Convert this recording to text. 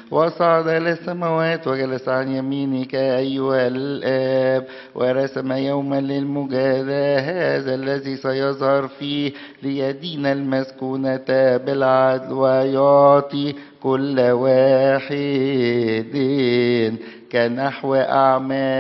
وصعد إلى السماوات وجلس عن يمينك أيها الآب، ورسم يوما للمجازاة هذا الذي سيظهر فيه ليدين المسكونة بالعدل ويعطي كل واحد كنحو أعمال